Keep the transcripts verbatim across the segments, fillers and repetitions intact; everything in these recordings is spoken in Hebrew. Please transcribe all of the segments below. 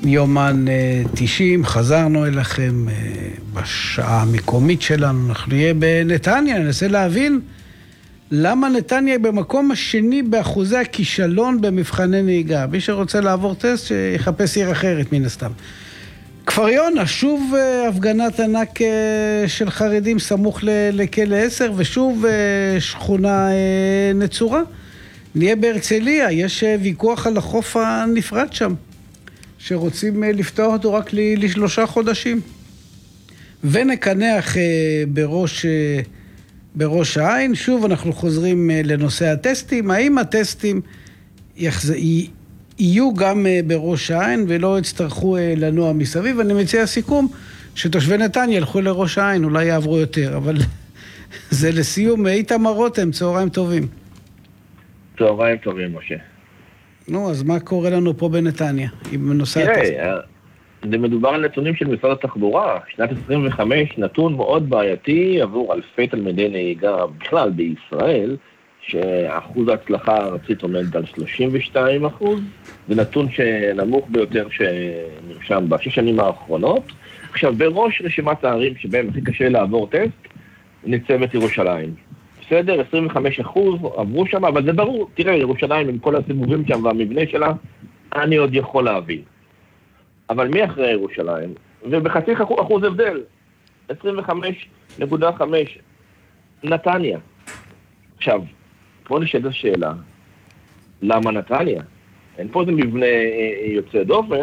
יומן תשעים, חזרנו אליכם בשעה המקומית שלנו, אנחנו נהיה בנתניה, ננסה להבין למה נתניה היא במקום השני באחוזי הכישלון במבחני נהיגה. מי שרוצה לעבור טסט שיחפש עיר אחרת מן הסתם. כפר יונה, שוב הפגנת ענק של חרדים סמוך לכלא עשר, ושוב שכונה נצורה. נהיה בהרצליה, יש ויכוח על החוף הנפרד שם, שרוצים לפתוח אותו רק לשלושה חודשים. ונקנח בראש, בראש העין. שוב אנחנו חוזרים לנושא הטסטים. האם הטסטים יחז... יהיו גם בראש העין ולא יצטרכו לנוע מסביב? אני מציע סיכום שתושבי נתניה ילכו לראש העין, אולי יעברו יותר, אבל זה לסיום. איתמר רותם, צהריים טובים. צהריים טובים, משה. נו, אז מה קורה לנו פה בנתניה עם נושא הטסטים? זה מדובר על נתונים של משרד התחבורה. שנת עשרים וחמש נתון מאוד בעייתי עבור אלפי תלמידי נהיגה בכלל בישראל, שאחוז ההצלחה הארצית עומד על שלושים ושתיים אחוז, זה נתון שנמוך ביותר שנרשם בשש שנים האחרונות. עכשיו, בראש רשימת הערים שבהם הכי קשה לעבור טסט, ניצבת ירושלים. בסדר, עשרים וחמישה אחוז עברו שם, אבל זה ברור, תראה, ירושלים עם כל הסיבובים שם והמבנה שלה, אני עוד יכול להבין. אבל מי אחרי ירושלים? ובחצי אחוז הבדל, עשרים וחמש נקודה חמש, נתניה. עכשיו, פה נשאלת השאלה, למה נתניה? אין פה איזה מבנה יוצא דופן,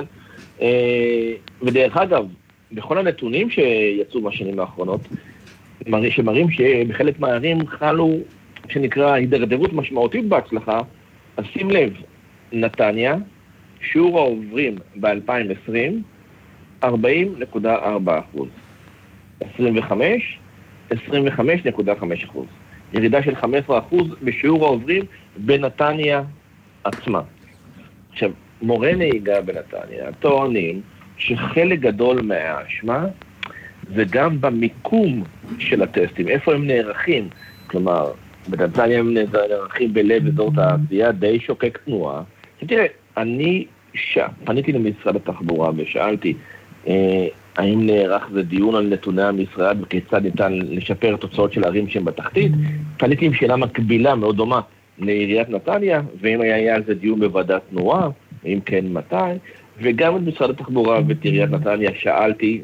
ודרך אגב, בכל הנתונים שיצאו בשנים האחרונות, שמראים שבחלק מהערים חלו, שנקרא הידרדרות משמעותית בהצלחה, אז שים לב, נתניה, שיעור העוברים ב-אלפיים ועשרים, ארבעים נקודה ארבע אחוז. עשרים וחמש, עשרים וחמש נקודה חמש אחוז. ירידה של חמישה עשר אחוז בשיעור העוברים בנתניה עצמה. עכשיו, מורי נהיגה בנתניה טוענים שחלק גדול מהאשמה זה גם במיקום של הטסטים, איפה הם נערכים. כלומר, בנתניה הם נערכים בלב אזור תעשייה די שוקק תנועה. תראה, אני ש... פניתי למשרד התחבורה ושאלתי אה, האם נערך זה דיון על נתוני המשרד וכיצד ניתן לשפר את תוצאות של הערים שהם בתחתית. פניתי עם שאלה מקבילה מאוד דומה לעיריית נתניה, ואם היה על זה דיון בוועדת תנועה, אם כן מתי, וגם את משרד התחבורה ואת עיריית נתניה שאלתי,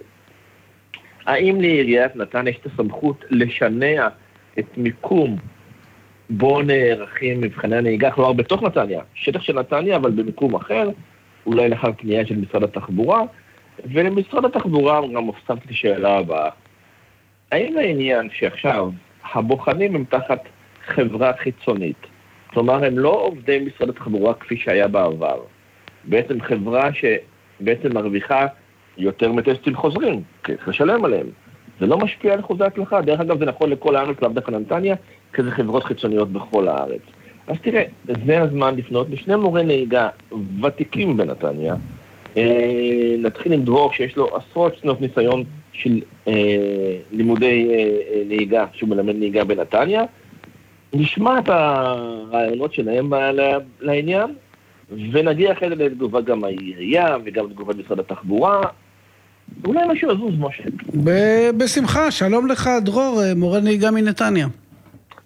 האם לעיריית נתניה יש את הסמכות לשנע את מיקום בו נערכים מבחני הנהיגה, כלומר בתוך נתניה, שטח של נתניה אבל במיקום אחר, אולי לאחר פנייה של משרד התחבורה, ולמשרד התחבורה גם הופסמתי את השאלה הבאה. האם העניין שעכשיו הבוחנים הם תחת חברה חיצונית, כלומר הם לא עובדי משרד התחבורה כפי שהיה בעבר, בעצם חברה שבעצם מרוויחה יותר מטסטים חוזרים, כי צריך לשלם עליהם. זה לא משפיע על אחוזי ההצלחה, דרך אגב זה נכון לכל הארץ, לאו דווקא נתניה, כי זה חברות חיצוניות בכל הארץ. אז תראה, זה הזמן לפנות לשני מורי נהיגה ותיקים בנתניה. אה, נתחיל עם דרור שיש לו עשרות שנות ניסיון של אה, לימודי אה, נהיגה, שהוא מלמד נהיגה בנתניה. נשמע את הרעיונות שלהם לעניין, ונגיע אחרי זה לתגובה גם העירייה וגם לתגובה משרד התחבורה. אולי משהו עזוז, משה. בשמחה, שלום לך דרור, מורה נהיגה מנתניה.